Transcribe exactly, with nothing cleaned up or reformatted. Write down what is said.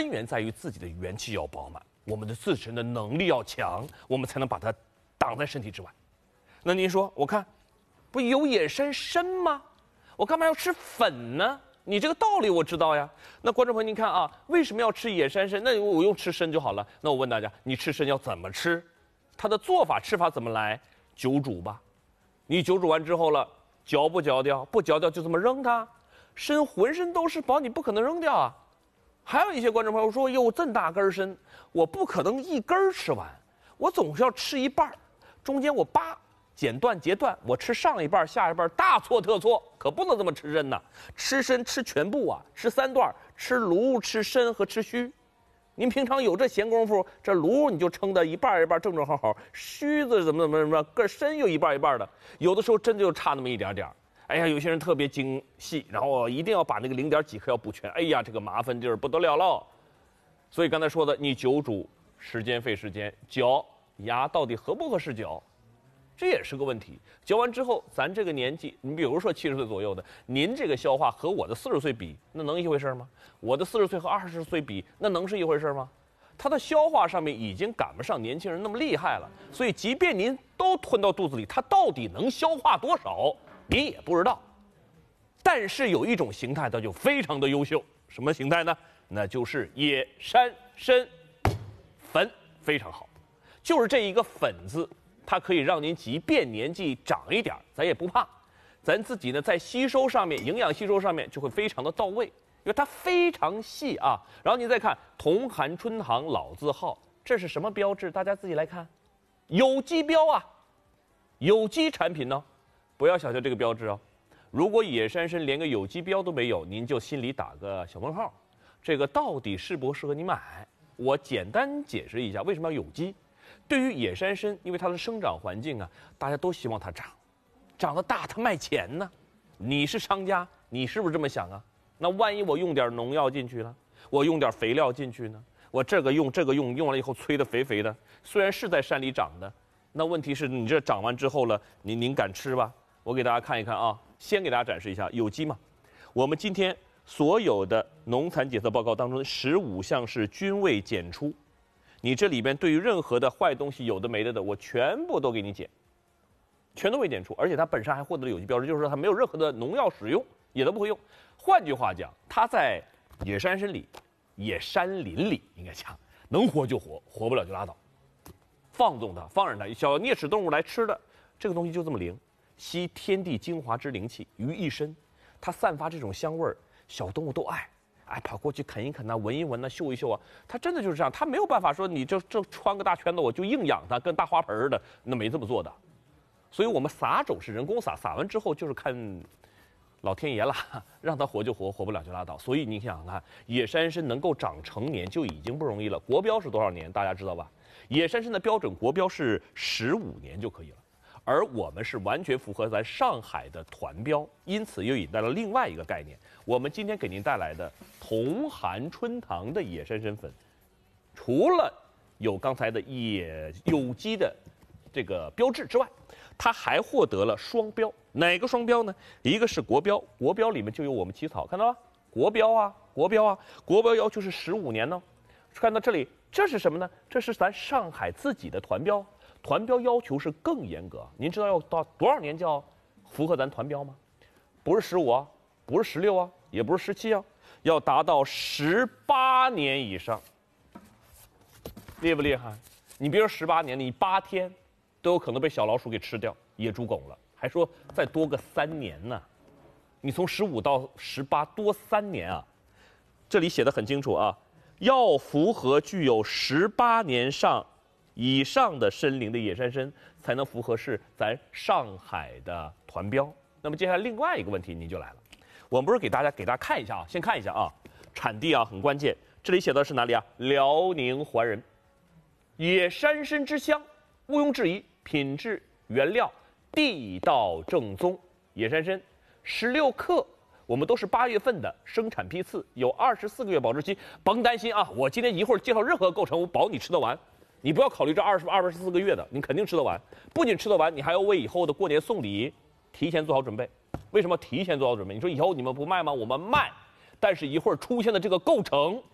根源在于自己的元气要饱满，我们的自身的能力要强，我们才能把它挡在身体之外。那您说，我看不有野山参吗？我干嘛要吃粉呢？你这个道理我知道呀。那观众朋友，您看啊，为什么要吃野山参？那我用吃参就好了。那我问大家，你吃参要怎么吃？它的做法吃法怎么来？酒煮吧。你酒煮完之后了，嚼不嚼掉？不嚼掉就这么扔它？参浑身都是宝，你不可能扔掉啊。还有一些观众朋友说，哟，这么大根参，我不可能一根吃完，我总是要吃一半，中间我扒。剪断截断，我吃上一半下一半，大错特错，可不能这么吃参呐！吃参吃全部啊，吃三段，吃炉、吃参和吃须。您平常有这闲工夫，这炉你就称的一半一半正正好好，须子怎么怎么怎么，个参又一半一半的，有的时候真的就差那么一点点。哎呀，有些人特别精细，然后一定要把那个零点几克要补全，哎呀，这个麻烦劲儿不得了了。所以刚才说的，你酒煮时间费时间，嚼牙到底合不合适嚼？这也是个问题。嚼完之后，咱这个年纪，你比如说七十岁左右的，您这个消化和我的四十岁比，那能一回事吗？我的四十岁和二十岁比，那能是一回事吗？它的消化上面已经赶不上年轻人那么厉害了，所以即便您都吞到肚子里，它到底能消化多少，您也不知道。但是有一种形态，它就非常的优秀，什么形态呢？那就是野山参粉，非常好，就是这一个粉字。它可以让您即便年纪长一点，咱也不怕，咱自己呢在吸收上面、营养吸收上面就会非常的到位，因为它非常细啊。然后您再看同含春堂老字号，这是什么标志？大家自己来看，有机标啊，有机产品呢，不要小瞧这个标志哦。如果野山参连个有机标都没有，您就心里打个小问号，这个到底适不适合你买？我简单解释一下为什么要有机。对于野山参，因为它的生长环境啊，大家都希望它长，长得大，它卖钱呢。你是商家，你是不是这么想啊？那万一我用点农药进去了，我用点肥料进去呢？我这个用这个用，用完了以后催得肥肥的，虽然是在山里长的，那问题是你这长完之后了，您您敢吃吧？我给大家看一看啊，先给大家展示一下有机嘛。我们今天所有的农残检测报告当中，十五项是均未检出。你这里边对于任何的坏东西有的没的的，我全部都给你检，全都未检出，而且它本身还获得了有机标志，就是说它没有任何的农药使用，也都不会用。换句话讲，它在野山参里、野山林里，应该讲能活就活，活不了就拉倒，放纵它，放任它，小啮齿动物来吃的，这个东西就这么灵，吸天地精华之灵气于一身，它散发这种香味儿，小动物都爱。哎，跑过去啃一啃呐、啊，闻一闻呐、啊，嗅一嗅啊，它真的就是这样，它没有办法说你这这穿个大圈子我就硬养它，跟大花盆似的，那没这么做的。所以我们撒种是人工撒，撒完之后就是看老天爷了，让它活就活，活不了就拉倒。所以你想想看，野山参能够长成年就已经不容易了。国标是多少年？大家知道吧？野山参的标准国标是十五年就可以了。而我们是完全符合咱上海的团标，因此又引带了另外一个概念。我们今天给您带来的同含春堂的野山参粉，除了有刚才的野有机的这个标志之外，它还获得了双标。哪个双标呢？一个是国标，国标里面就有我们起草，看到吗？国标啊，国标啊，国标要求是十五年呢。看到这里，这是什么呢？这是咱上海自己的团标。团标要求是更严格，您知道要到多少年叫符合咱团标吗？不是十五啊，不是十六啊，也不是十七啊，要达到十八年以上，厉不厉害？你别说十八年，你八天都有可能被小老鼠给吃掉，野猪狗了，还说再多个三年呢。你从十五到十八多三年啊，这里写的很清楚啊，要符合具有十八年上。以上的参龄的野山参才能符合是咱上海的团标。那么接下来另外一个问题您就来了，我们不是给大家给大家看一下啊，先看一下啊，产地啊很关键，这里写的是哪里啊？辽宁怀仁，野山参之乡，毋庸置疑，品质原料地道正宗，野山参十六克。我们都是八月份的生产批次，有二十四个月保质期，甭担心啊！我今天一会儿介绍任何构成，我保你吃得完。你不要考虑这二十二十四个月的，你肯定吃得完。不仅吃得完，你还要为以后的过年送礼提前做好准备。为什么提前做好准备？你说以后你们不卖吗？我们卖，但是一会儿出现的这个构成